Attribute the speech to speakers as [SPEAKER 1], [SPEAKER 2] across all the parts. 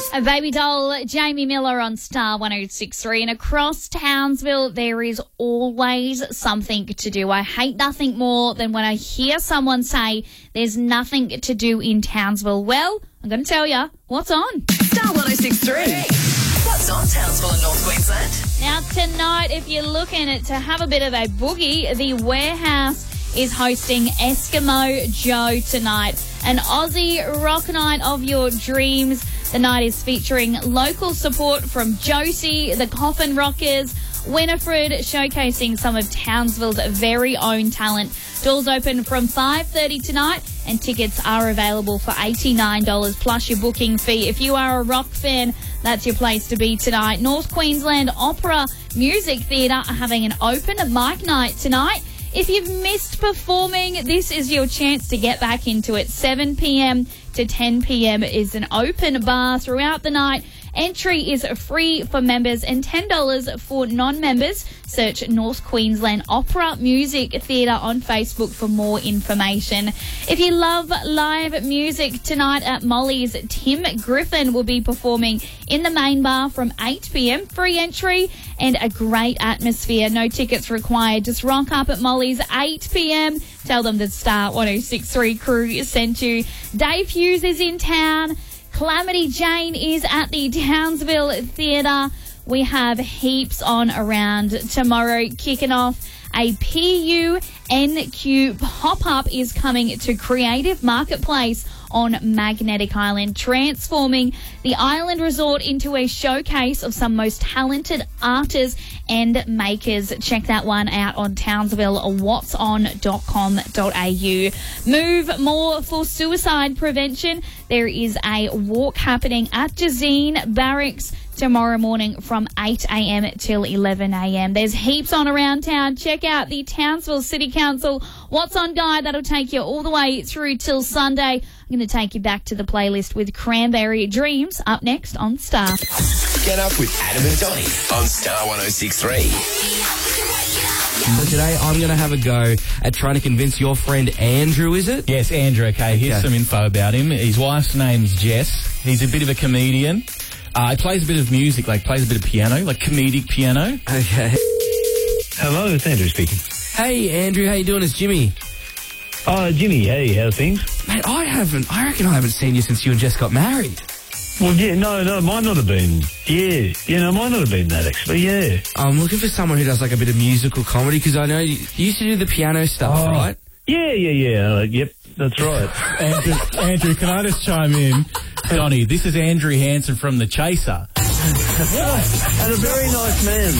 [SPEAKER 1] A baby doll, Jamie Miller on Star 106.3. And across Townsville, there is always something to do. I hate nothing more than when I hear someone say there's nothing to do in Townsville. Well, I'm going to tell you what's on.
[SPEAKER 2] Star 106.3. What's on Townsville and North Queensland?
[SPEAKER 1] Now, tonight, if you're looking to have a bit of a boogie, the Warehouse is hosting Eskimo Joe tonight, an Aussie rock night of your dreams. The night is featuring local support from Josie, the Coffin Rockers, Winifred, showcasing some of Townsville's very own talent. Doors open from 5:30 tonight, and tickets are available for $89 plus your booking fee. If you are a rock fan, that's your place to be tonight. North Queensland Opera Music Theatre are having an open mic night tonight. If you've missed performing, this is your chance to get back into it. 7 p.m. to 10 p.m. is an open bar throughout the night. Entry is free for members and $10 for non-members. Search North Queensland Opera Music Theatre on Facebook for more information. If you love live music, tonight at Molly's, Tim Griffin will be performing in the main bar from 8 p.m. Free entry and a great atmosphere. No tickets required. Just rock up at Molly's 8 p.m. Tell them the Star 106.3 crew sent you. Dave Hughes is in town. Calamity Jane is at the Townsville Theatre. We have heaps on around tomorrow. Kicking off, a PUNQ pop-up is coming to Creative Marketplace on Magnetic Island, transforming the island resort into a showcase of some most talented artists and makers. Check that one out on townsvillewhatson.com.au. Move more for suicide prevention. There is a walk happening at Jazeen Barracks tomorrow morning from 8 a.m. till 11 a.m. There's heaps on around town. Check out the Townsville City Council What's On guide. That'll take you all the way through till Sunday. I'm going to take you back to the playlist with Cranberry Dreams up next on Star.
[SPEAKER 3] Get up with Adam and Donnie on Star 106.3.
[SPEAKER 4] So today I'm going to have a go at trying to convince your friend Andrew, is it?
[SPEAKER 5] Yes, Andrew. Okay, here's some info about him. His wife's name's Jess. He's a bit of a comedian. He plays a bit of music, plays a bit of piano, comedic piano.
[SPEAKER 4] Okay.
[SPEAKER 6] Hello, it's Andrew speaking.
[SPEAKER 4] Hey, Andrew, how you doing? It's Jimmy.
[SPEAKER 6] Oh, Jimmy, hey, how's things?
[SPEAKER 4] Mate, I reckon I haven't seen you since you and Jess got married.
[SPEAKER 6] Well, yeah, no, might not have been. Might not have been that, actually, yeah.
[SPEAKER 4] I'm looking for someone who does, a bit of musical comedy, because I know you used to do the piano stuff, right?
[SPEAKER 6] Yeah. Yep, that's right.
[SPEAKER 5] Andrew, can I just chime in? Donnie, this is Andrew Hansen from The Chaser.
[SPEAKER 6] And a very nice man,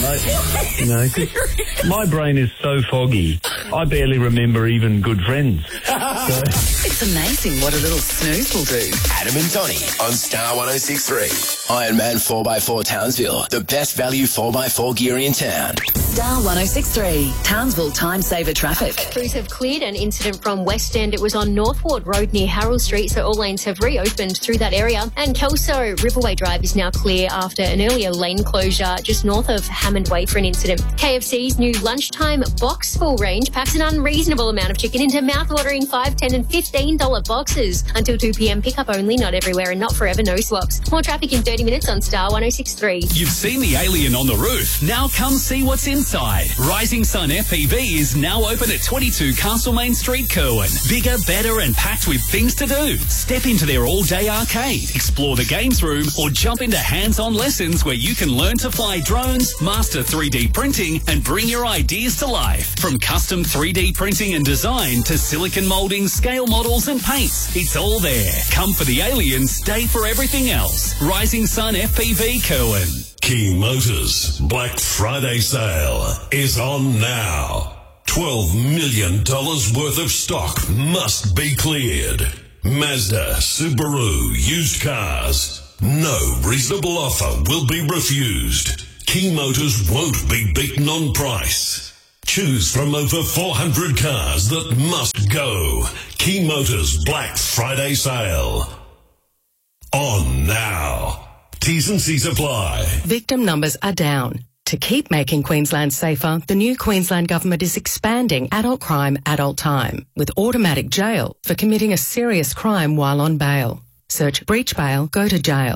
[SPEAKER 6] my brain is so foggy, I barely remember even good friends.
[SPEAKER 2] It's amazing what a little snooze will do.
[SPEAKER 3] Adam and Donnie on Star 106.3. Ironman 4x4 Townsville, the best value 4x4 gear in town.
[SPEAKER 2] Star 106.3. Townsville Time Saver Traffic.
[SPEAKER 7] Crews have cleared an incident from West End. It was on Northward Road near Harold Street, so all lanes have reopened through that area. And Kelso Riverway Drive is now clear after an earlier lane closure just north of Hammond Way for an incident. KFC's new lunchtime box full range packs an unreasonable amount of chicken into mouth-watering $5, $10 and $15 boxes. Until 2 p.m, pickup only, not everywhere and not forever, no swaps. More traffic in 30 minutes on Star 106.3.
[SPEAKER 8] You've seen the alien on the roof. Now come see what's inside. Rising Sun FPV is now open at 22 Castlemaine Street, Kerwin. Bigger, better and packed with things to do. Step into their all-day arcade, explore the games room or jump into hands-on lessons where you can learn to fly drones, master 3D printing and bring your ideas to life. From custom 3D printing and design to silicon molding, scale models and paints, it's all there. Come for the aliens, stay for everything else. Rising Sun FPV, Kerwin.
[SPEAKER 9] King Motors Black Friday sale is on now. $12 million worth of stock must be cleared. Mazda, Subaru, used cars. No reasonable offer will be refused. King Motors won't be beaten on price. Choose from over 400 cars that must go. King Motors Black Friday sale. On now. T's and C's apply.
[SPEAKER 10] Victim numbers are down. To keep making Queensland safer, the new Queensland Government is expanding adult crime, adult time, with automatic jail for committing a serious crime while on bail. Search breach bail, go to jail.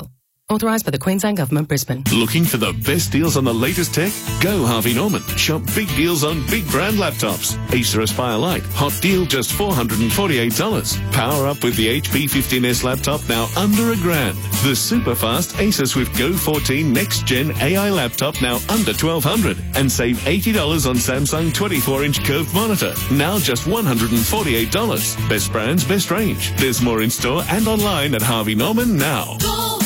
[SPEAKER 10] Authorised by the Queensland Government, Brisbane.
[SPEAKER 11] Looking for the best deals on the latest tech? Go Harvey Norman. Shop big deals on big brand laptops. Acer Aspire Lite. Hot deal just $448. Power up with the HP 15S laptop now under $1,000. The super fast Acer Swift Go 14 Next Gen AI laptop now under $1,200. And save $80 on Samsung 24-inch curved monitor. Now just $148. Best brands, best range. There's more in store and online at Harvey Norman now.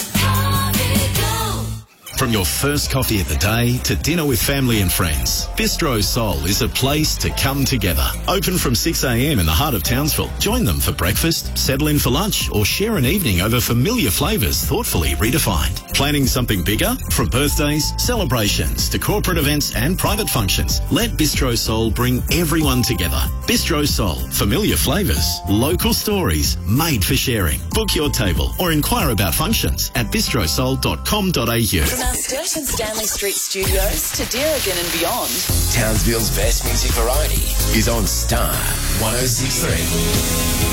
[SPEAKER 12] From your first coffee of the day to dinner with family and friends, Bistro Sol is a place to come together. Open from 6 a.m. in the heart of Townsville. Join them for breakfast, settle in for lunch, or share an evening over familiar flavours thoughtfully redefined. Planning something bigger? From birthdays, celebrations to corporate events and private functions, let Bistro Sol bring everyone together. Bistro Sol, familiar flavours, local stories, made for sharing. Book your table or inquire about functions at bistrosol.com.au.
[SPEAKER 2] From our Sturt and Stanley Street studios to Deerigan and beyond,
[SPEAKER 3] Townsville's best music variety is on Star 106.3.